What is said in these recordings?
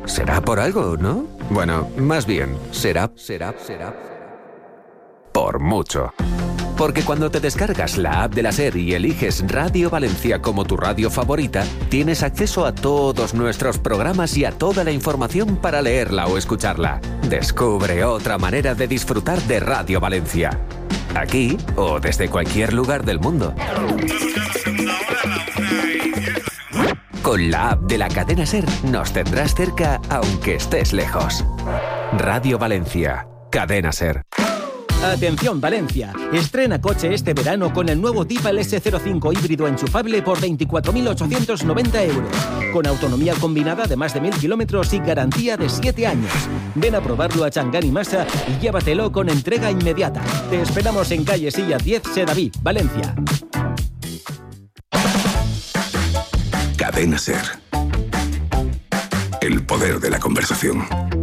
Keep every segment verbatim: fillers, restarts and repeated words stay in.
será por algo, ¿no? Bueno, más bien, será, será, será por mucho. Porque cuando te descargas la app de la SER y eliges Radio Valencia como tu radio favorita, tienes acceso a todos nuestros programas y a toda la información para leerla o escucharla. Descubre otra manera de disfrutar de Radio Valencia. Aquí o desde cualquier lugar del mundo. Con la app de la cadena SER nos tendrás cerca aunque estés lejos. Radio Valencia, cadena SER. Atención Valencia, estrena coche este verano con el nuevo Tifa ese cero cinco híbrido enchufable por veinticuatro mil ochocientos noventa euros, con autonomía combinada de más de mil kilómetros y garantía de siete años. Ven a probarlo a Changán y Masa y llévatelo con entrega inmediata. Te esperamos en calle Silla diez, Sedaví, Valencia. Cadena SER. El poder de la conversación.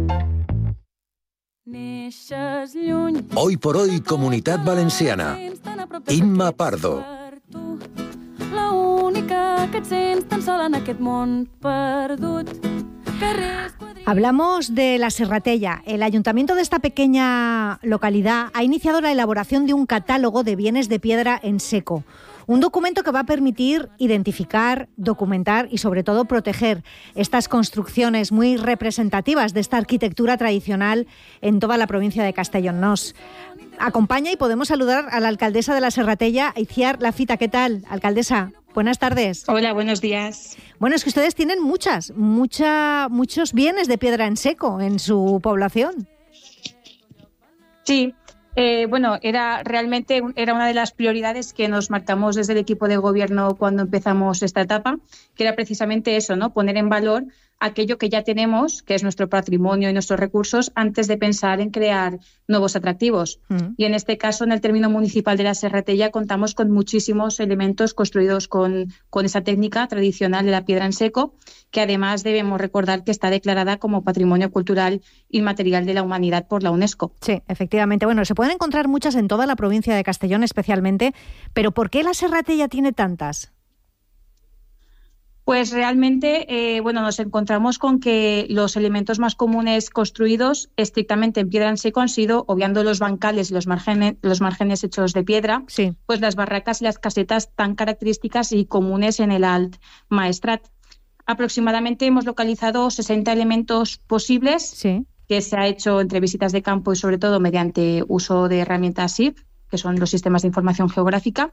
Hoy por hoy, Comunitat Valenciana. Imma Pardo. La única que et sents tan sola en aquest món perdut. Hablamos de la Serratella. El ayuntamiento de esta pequeña localidad ha iniciado la elaboración de un catálogo de bienes de piedra en seco. Un documento que va a permitir identificar, documentar y sobre todo proteger estas construcciones muy representativas de esta arquitectura tradicional en toda la provincia de Castellón. Nos acompaña y podemos saludar a la alcaldesa de la Serratella, Itziar Lafita. ¿Qué tal, alcaldesa? Buenas tardes. Hola, buenos días. Bueno, es que ustedes tienen muchas, mucha, muchos bienes de piedra en seco en su población. Sí. Eh, bueno, era realmente era una de las prioridades que nos marcamos desde el equipo de gobierno cuando empezamos esta etapa, que era precisamente eso, ¿no? Poner en valor aquello que ya tenemos, que es nuestro patrimonio y nuestros recursos, antes de pensar en crear nuevos atractivos. Mm. Y en este caso, en el término municipal de la Serratella, contamos con muchísimos elementos construidos con, con esa técnica tradicional de la piedra en seco, que además debemos recordar que está declarada como Patrimonio Cultural Inmaterial de la Humanidad por la UNESCO. Sí, efectivamente. Bueno, se pueden encontrar muchas en toda la provincia de Castellón especialmente, pero ¿por qué la Serratella tiene tantas? Pues realmente, eh, bueno, nos encontramos con que los elementos más comunes construidos estrictamente en piedra en seco han sido, obviando los bancales y los márgenes, los márgenes hechos de piedra, sí. Pues las barracas y las casetas tan características y comunes en el Alt Maestrat. Aproximadamente hemos localizado sesenta elementos posibles, sí. Que se ha hecho entre visitas de campo y sobre todo mediante uso de herramientas S I F, que son los sistemas de información geográfica,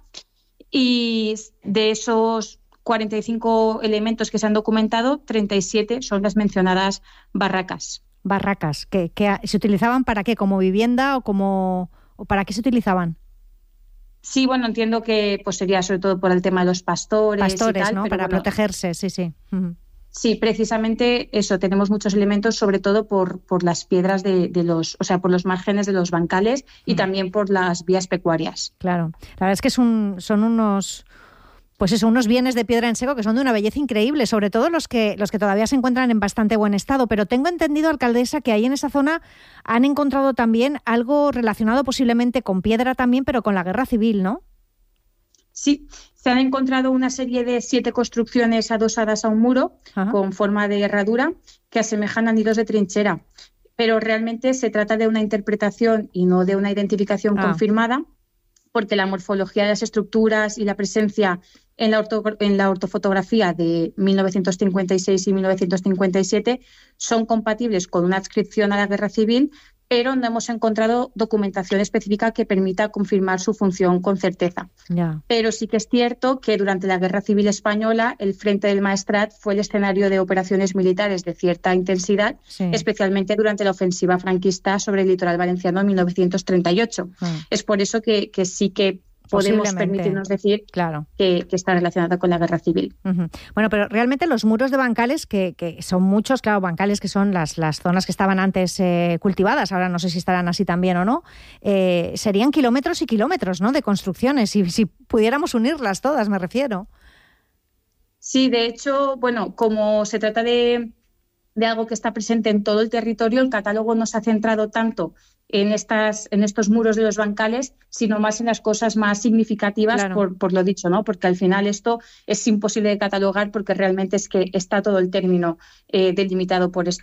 y de esos cuarenta y cinco elementos que se han documentado, treinta y siete son las mencionadas barracas. Barracas, ¿que, que se utilizaban para qué? ¿Como vivienda o como o para qué se utilizaban? Sí, bueno, entiendo que pues sería sobre todo por el tema de los pastores. Pastores, y tal, ¿no? pero Para bueno, protegerse, sí, sí. Uh-huh. Sí, precisamente eso, tenemos muchos elementos, sobre todo por, por las piedras de, de los, o sea, por los márgenes de los bancales y uh-huh. también por las vías pecuarias. Claro, la verdad es que es un, son unos... Pues eso, unos bienes de piedra en seco que son de una belleza increíble, sobre todo los que, los que todavía se encuentran en bastante buen estado. Pero tengo entendido, alcaldesa, que ahí en esa zona han encontrado también algo relacionado posiblemente con piedra también, pero con la guerra civil, ¿no? Sí, se han encontrado una serie de siete construcciones adosadas a un muro Ajá. con forma de herradura que asemejan a nidos de trinchera. Pero realmente se trata de una interpretación y no de una identificación ah. confirmada, porque la morfología de las estructuras y la presencia en la, orto, en la ortofotografía de mil novecientos cincuenta y seis y mil novecientos cincuenta y siete son compatibles con una adscripción a la guerra civil, pero no hemos encontrado documentación específica que permita confirmar su función con certeza. Yeah. Pero sí que es cierto que durante la Guerra Civil Española el Frente del Maestrat fue el escenario de operaciones militares de cierta intensidad, sí. especialmente durante la ofensiva franquista sobre el litoral valenciano en mil novecientos treinta y ocho. Mm. Es por eso que, que sí que podemos permitirnos decir claro. que, que está relacionada con la guerra civil. Uh-huh. Bueno, pero realmente los muros de bancales, que, que son muchos, claro, bancales que son las, las zonas que estaban antes eh, cultivadas, ahora no sé si estarán así también o no, eh, serían kilómetros y kilómetros, ¿no?, de construcciones, si, si pudiéramos unirlas todas, me refiero. Sí, de hecho, bueno, como se trata de, de algo que está presente en todo el territorio, el catálogo no se ha centrado tanto en estas en estos muros de los bancales, sino más en las cosas más significativas, claro. por, por lo dicho, ¿no? Porque al final esto es imposible de catalogar porque realmente es que está todo el término eh, delimitado por